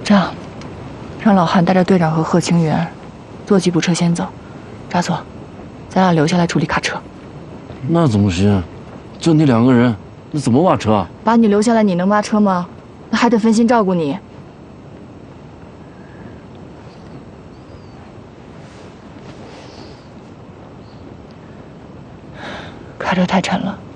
这样，让老韩带着队长和贺清源坐吉普车先走，扎索，咱俩留下来处理卡车。 那怎么行？就你2个人，那怎么挖车啊？ 把你留下来，你能挖车吗？那还得分心照顾你。卡车太沉了。